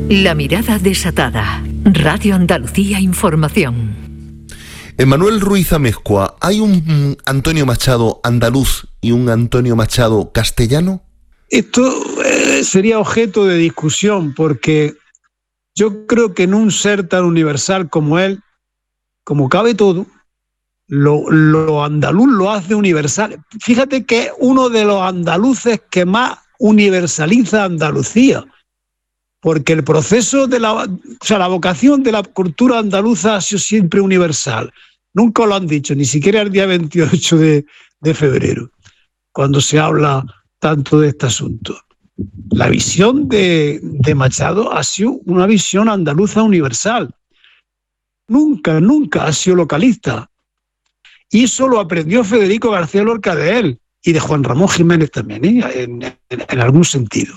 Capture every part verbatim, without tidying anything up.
La mirada desatada. Radio Andalucía Información. Emmanuel Ruiz Amezcua, ¿hay un Antonio Machado andaluz y un Antonio Machado castellano? Esto eh, sería objeto de discusión, porque yo creo que en un ser tan universal como él, como cabe todo, lo, lo andaluz lo hace universal. Fíjate que es uno de los andaluces que más universaliza Andalucía, porque el proceso de la, o sea, la vocación de la cultura andaluza ha sido siempre universal. Nunca lo han dicho, ni siquiera el día veintiocho de, de febrero, cuando se habla tanto de este asunto. La visión de, de Machado ha sido una visión andaluza universal. Nunca, nunca ha sido localista. Y eso lo aprendió Federico García Lorca de él, y de Juan Ramón Jiménez también, ¿eh? en, en, en algún sentido.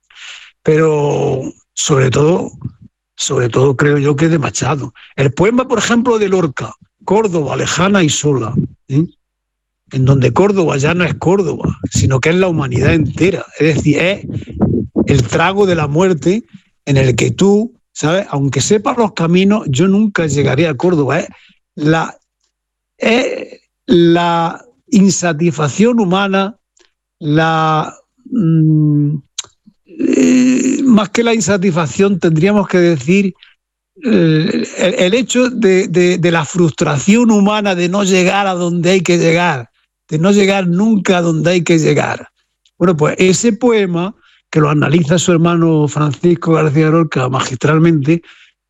Pero sobre todo, sobre todo creo yo que de Machado. El poema, por ejemplo, de Lorca, Córdoba, lejana y sola, ¿eh? en donde Córdoba ya no es Córdoba, sino que es la humanidad entera. Es decir, es el trago de la muerte en el que tú, ¿sabes? Aunque sepas los caminos, yo nunca llegaré a Córdoba. Es la, es la insatisfacción humana, la... Mmm, Eh, más que la insatisfacción, tendríamos que decir eh, el, el hecho de, de, de la frustración humana de no llegar a donde hay que llegar, de no llegar nunca a donde hay que llegar. Bueno, pues ese poema, que lo analiza su hermano Francisco García Lorca magistralmente,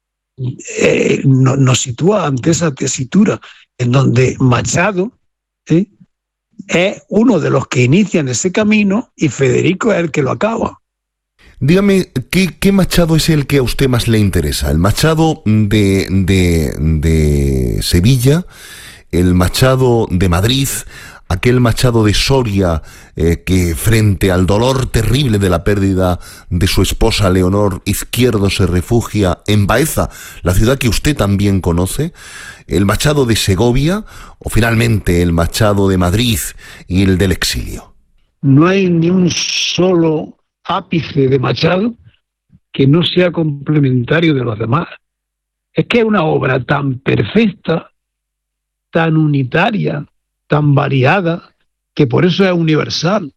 eh, no, nos sitúa ante esa tesitura en donde Machado ¿eh? es uno de los que inician ese camino y Federico es el que lo acaba. Dígame, ¿qué, ¿qué Machado es el que a usted más le interesa? ¿El Machado de, de, de Sevilla? ¿El Machado de Madrid? ¿Aquel Machado de Soria eh, que frente al dolor terrible de la pérdida de su esposa Leonor Izquierdo se refugia en Baeza, la ciudad que usted también conoce? ¿El Machado de Segovia? ¿O finalmente el Machado de Madrid y el del exilio? No hay ni un solo ápice de Machado que no sea complementario de los demás. Es que es una obra tan perfecta, tan unitaria, tan variada, que por eso es universal.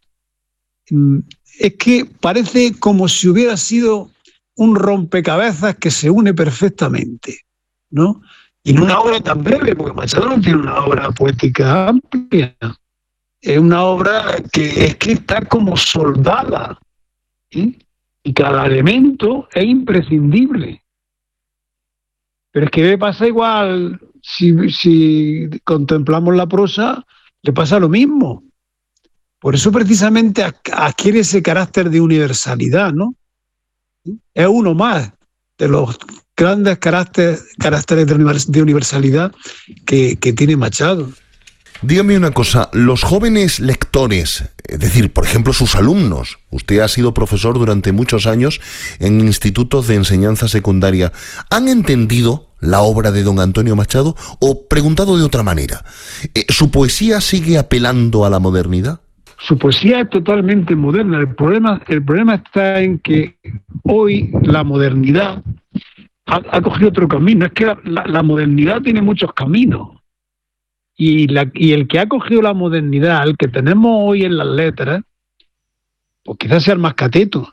Es que parece como si hubiera sido un rompecabezas que se une perfectamente, ¿no? Y en una obra tan breve, porque Machado no tiene una obra poética amplia, es una obra que es que está como soldada, ¿sí? Y cada elemento es imprescindible. Pero es que me pasa igual, si, si contemplamos la prosa, le pasa lo mismo. Por eso precisamente adquiere ese carácter de universalidad, ¿no? Es uno más de los grandes caracteres, caracteres de universalidad que, que tiene Machado. Dígame una cosa, los jóvenes lectores, es decir, por ejemplo, sus alumnos, usted ha sido profesor durante muchos años en institutos de enseñanza secundaria, ¿han entendido la obra de don Antonio Machado? O, preguntado de otra manera, ¿su poesía sigue apelando a la modernidad? Su poesía es totalmente moderna. El problema, el problema está en que hoy la modernidad ha, ha cogido otro camino. Es que la, la, la modernidad tiene muchos caminos. Y, la, y el que ha cogido la modernidad, el que tenemos hoy en las letras, pues quizás sea el más cateto.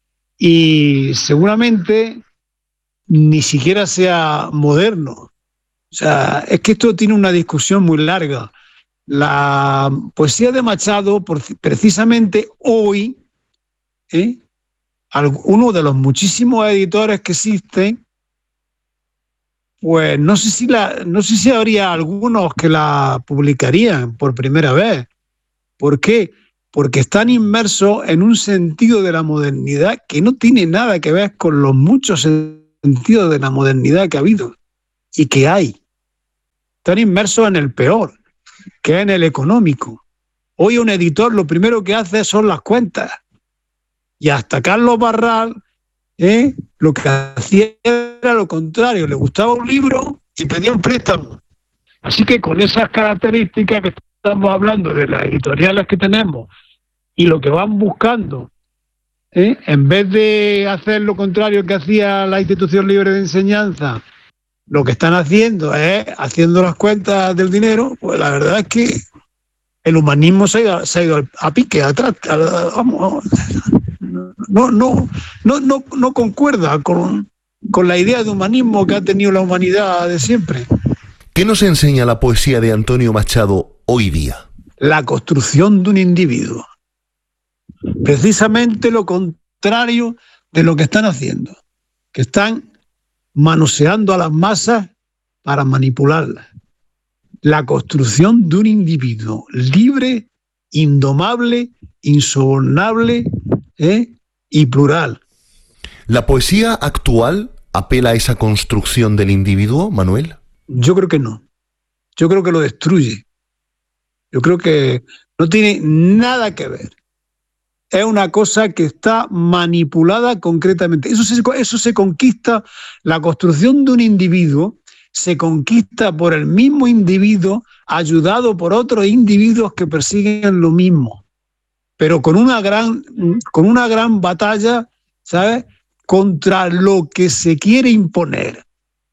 Y seguramente ni siquiera sea moderno. O sea, es que esto tiene una discusión muy larga. La poesía de Machado, por, precisamente hoy, ¿eh? uno de los muchísimos editores que existen, pues no sé si la, no sé si habría algunos que la publicarían por primera vez. ¿Por qué? Porque están inmersos en un sentido de la modernidad que no tiene nada que ver con los muchos sentidos de la modernidad que ha habido y que hay. Están inmersos en el peor, que es en el económico. Hoy un editor lo primero que hace son las cuentas. Y hasta Carlos Barral, ¿eh? lo que hacía era lo contrario, le gustaba un libro y pedía un préstamo. Así que con esas características que estamos hablando de las editoriales que tenemos y lo que van buscando ¿eh? En vez de hacer lo contrario que hacía la institución libre de enseñanza, lo que están haciendo es haciendo las cuentas del dinero, pues la verdad es que el humanismo se ha ido, se ha ido a pique, atrás, a, vamos, no, no, no, no, no concuerda con, con la idea de humanismo que ha tenido la humanidad de siempre. ¿Qué nos enseña la poesía de Antonio Machado hoy día? La construcción de un individuo. Precisamente lo contrario de lo que están haciendo, que están manoseando a las masas para manipularlas. La construcción de un individuo libre, indomable, insobornable, ¿eh? y plural. ¿La poesía actual apela a esa construcción del individuo, Manuel? Yo creo que no. Yo creo que lo destruye. Yo creo que no tiene nada que ver. Es una cosa que está manipulada concretamente. Eso se, eso se conquista, la construcción de un individuo se conquista por el mismo individuo, ayudado por otros individuos que persiguen lo mismo, pero con una gran, con una gran batalla, ¿sabes?, contra lo que se quiere imponer.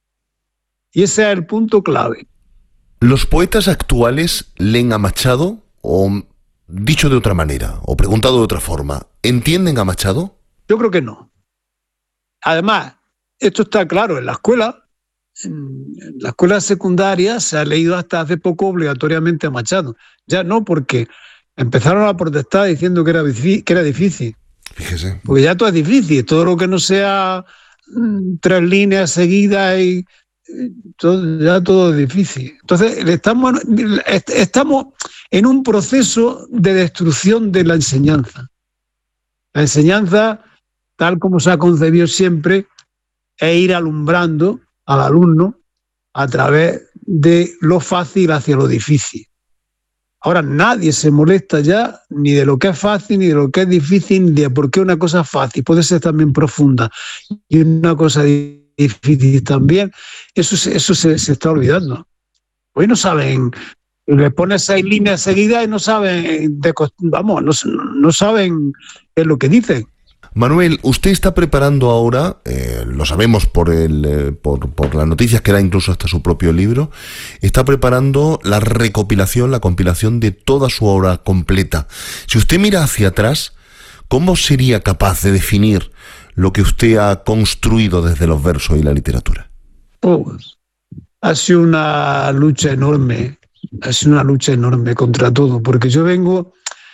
Y ese es el punto clave. ¿Los poetas actuales leen a Machado o, dicho de otra manera, o preguntado de otra forma, entienden a Machado? Yo creo que no. Además, esto está claro, en la escuela, en la escuela secundaria se ha leído hasta hace poco obligatoriamente a Machado. Ya no, porque empezaron a protestar diciendo que era, que era difícil. Fíjese. Porque ya todo es difícil, todo lo que no sea mm, tres líneas seguidas y todo, ya todo es difícil. Entonces estamos, estamos en un proceso de destrucción de la enseñanza. La enseñanza, tal como se ha concebido siempre, es ir alumbrando al alumno a través de lo fácil hacia lo difícil. Ahora nadie se molesta ya ni de lo que es fácil, ni de lo que es difícil, ni de por qué una cosa es fácil puede ser también profunda y una cosa difícil también. Eso, eso se, se está olvidando. Hoy no saben, le pones seis líneas seguidas y no saben, de, vamos, no, no saben qué es lo que dicen. Manuel, usted está preparando ahora, eh, lo sabemos por, el, eh, por, por las noticias que da incluso hasta su propio libro, está preparando la recopilación, la compilación de toda su obra completa. Si usted mira hacia atrás, ¿cómo sería capaz de definir lo que usted ha construido desde los versos y la literatura? Pues, ha sido una lucha enorme, ha sido una lucha enorme contra todo, porque yo vengo...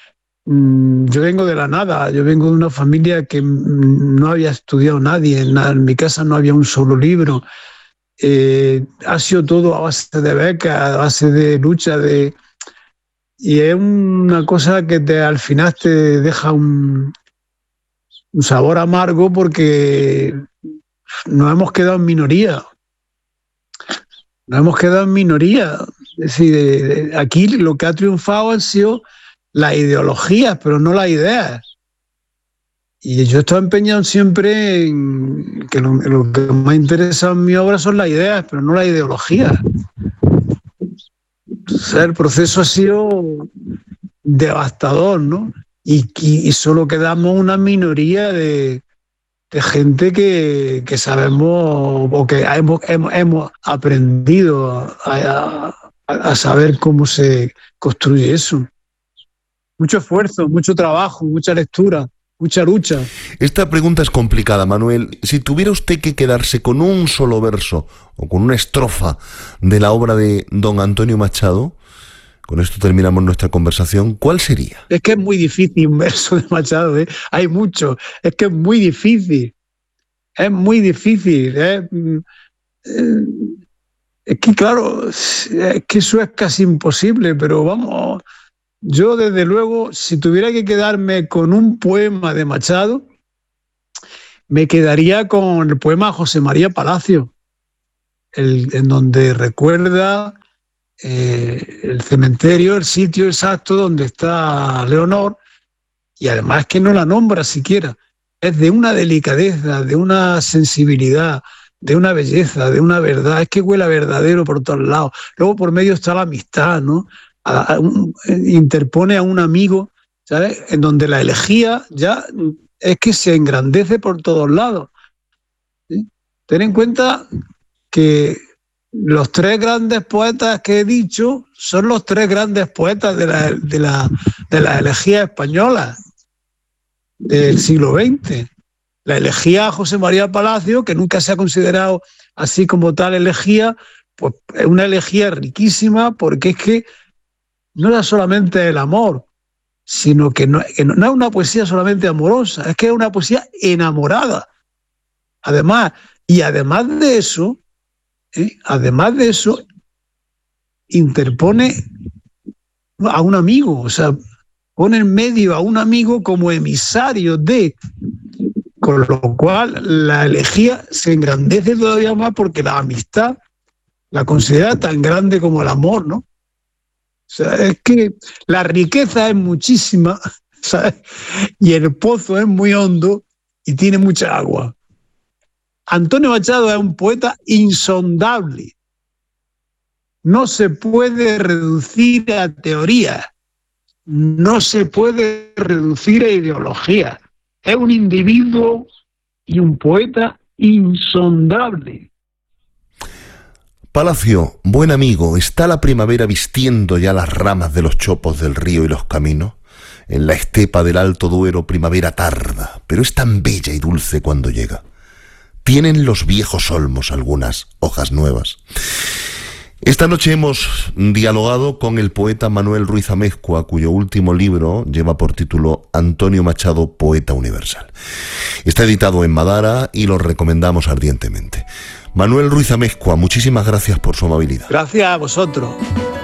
Yo vengo de la nada, yo vengo de una familia que no había estudiado nadie, en, en mi casa no había un solo libro, eh, ha sido todo a base de becas, a base de lucha, de, y es una cosa que te, al final te deja un, un sabor amargo porque nos hemos quedado en minoría, nos hemos quedado en minoría, es decir, aquí lo que ha triunfado han sido las ideologías, pero no las ideas. Y yo estoy empeñado siempre en que lo, lo que más interesa en mi obra son las ideas, pero no las ideologías. O sea, el proceso ha sido devastador, ¿no? Y, y, y solo quedamos una minoría de, de gente que, que sabemos o que hemos, hemos, hemos aprendido a, a, a saber cómo se construye eso. Mucho esfuerzo, mucho trabajo, mucha lectura, mucha lucha. Esta pregunta es complicada, Manuel. Si tuviera usted que quedarse con un solo verso o con una estrofa de la obra de don Antonio Machado, con esto terminamos nuestra conversación, ¿cuál sería? Es que es muy difícil un verso de Machado, ¿eh? Hay mucho. Es que es muy difícil. Es muy difícil. ¿eh? Es que, claro, es que eso es casi imposible, pero vamos... Yo, desde luego, si tuviera que quedarme con un poema de Machado, me quedaría con el poema José María Palacio, el, en donde recuerda eh, el cementerio, el sitio exacto donde está Leonor, y además que no la nombra siquiera. Es de una delicadeza, de una sensibilidad, de una belleza, de una verdad. Es que huele verdadero por todos lados. Luego por medio está la amistad, ¿no? A, a un, interpone a un amigo, ¿sabes? En donde la elegía ya es que se engrandece por todos lados. ¿Sí? Ten en cuenta que los tres grandes poetas que he dicho son los tres grandes poetas de la, de la, de la elegía española del siglo veinte. La elegía José María Palacio, que nunca se ha considerado así como tal elegía, pues es una elegía riquísima, porque es que no era solamente el amor, sino que no, que no es una poesía solamente amorosa, es que es una poesía enamorada. Además, y además de eso, ¿eh? además de eso, interpone a un amigo, o sea, pone en medio a un amigo como emisario de, con lo cual la elegía se engrandece todavía más, porque la amistad la considera tan grande como el amor, ¿no? O sea, es que la riqueza es muchísima, ¿sabes? Y el pozo es muy hondo y tiene mucha agua. Antonio Machado es un poeta insondable. No se puede reducir a teoría, no se puede reducir a ideología. Es un individuo y un poeta insondable. Palacio, buen amigo, ¿está la primavera vistiendo ya las ramas de los chopos del río y los caminos? En la estepa del Alto Duero primavera tarda, pero es tan bella y dulce cuando llega. ¿Tienen los viejos olmos algunas hojas nuevas? Esta noche hemos dialogado con el poeta Manuel Ruiz Amezcua, cuyo último libro lleva por título Antonio Machado, poeta universal. Está editado en Madara y lo recomendamos ardientemente. Manuel Ruiz Amezcua, muchísimas gracias por su amabilidad. Gracias a vosotros.